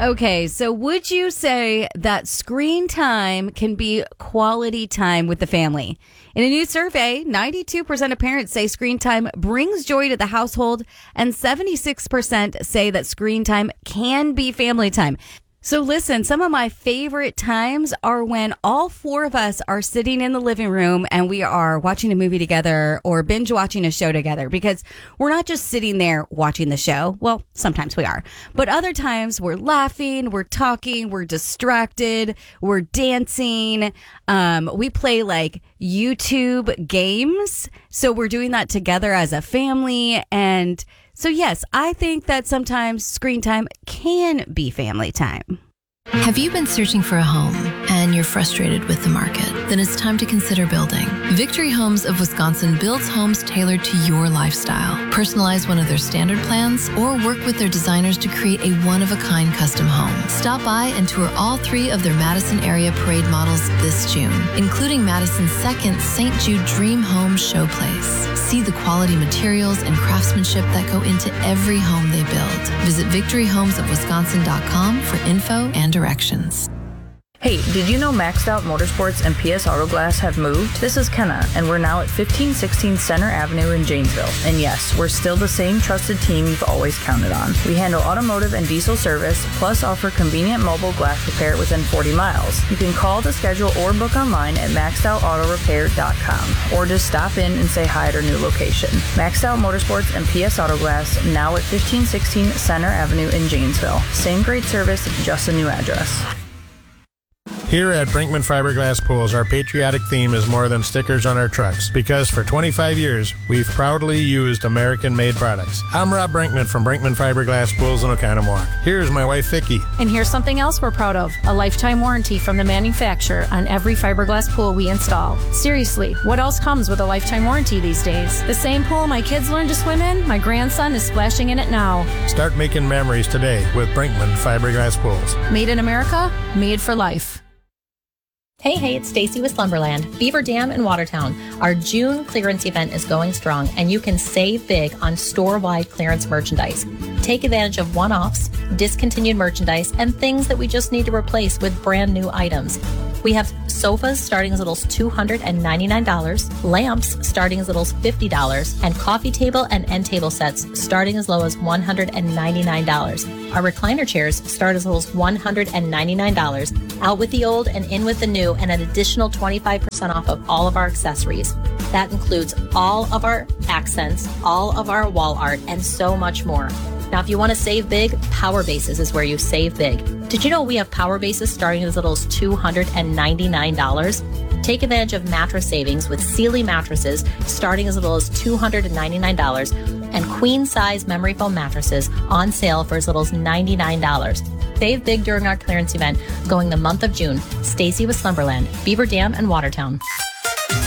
Okay, so would you say that screen time can be quality time with the family? In a new survey, 92% of parents say screen time brings joy to the household, and 76% say that screen time can be family time. So listen, some of my favorite times are when all four of us are sitting in the living room and we are watching a movie together or binge watching a show together, because we're not just sitting there watching the show. Well, sometimes we are, but other times we're laughing, we're talking, we're distracted, we're dancing. We play like YouTube games. So we're doing that together as a family. And so, yes, I think that sometimes screen time can be family time. Have you been searching for a home and you're frustrated with the market? Then it's time to consider building. Victory Homes of Wisconsin builds homes tailored to your lifestyle. Personalize one of their standard plans or work with their designers to create a one-of-a-kind custom home. Stop by and tour all 3 of their Madison area parade models this June, including Madison's second St. Jude Dream Home Showplace. See the quality materials and craftsmanship that go into every home they build. Visit victoryhomesofwisconsin.com for info and directions. Hey, did you know Maxed Out Motorsports and PS Auto Glass have moved? This is Kenna, and we're now at 1516 Center Avenue in Janesville. And yes, we're still the same trusted team you've always counted on. We handle automotive and diesel service, plus offer convenient mobile glass repair within 40 miles. You can call to schedule or book online at maxedoutautorepair.com, or just stop in and say hi at our new location. Maxed Out Motorsports and PS Auto Glass, now at 1516 Center Avenue in Janesville. Same great service, just a new address. Here at Brinkman Fiberglass Pools, our patriotic theme is more than stickers on our trucks, because for 25 years, we've proudly used American-made products. I'm Rob Brinkman from Brinkman Fiberglass Pools in Oconomowoc. Here's my wife, Vicki. And here's something else we're proud of, a lifetime warranty from the manufacturer on every fiberglass pool we install. Seriously, what else comes with a lifetime warranty these days? The same pool my kids learned to swim in, my grandson is splashing in it now. Start making memories today with Brinkman Fiberglass Pools. Made in America, made for life. Hey, it's Stacy with Slumberland, Beaver Dam in Watertown. Our June clearance event is going strong, and you can save big on store-wide clearance merchandise. Take advantage of one-offs, discontinued merchandise, and things that we just need to replace with brand new items. We have sofas starting as little as $299, lamps starting as little as $50, and coffee table and end table sets starting as low as $199. Our recliner chairs start as little as $199. Out with the old and in with the new, and an additional 25% off of all of our accessories. That includes all of our accents, all of our wall art, and so much more. Now, if you want to save big, Power Bases is where you save big. Did you know we have Power Bases starting as little as $299? Take advantage of mattress savings with Sealy mattresses starting as little as $299, and queen-size memory foam mattresses on sale for as little as $99. Save big during our clearance event going the month of June. Stacy with Slumberland, Beaver Dam, and Watertown.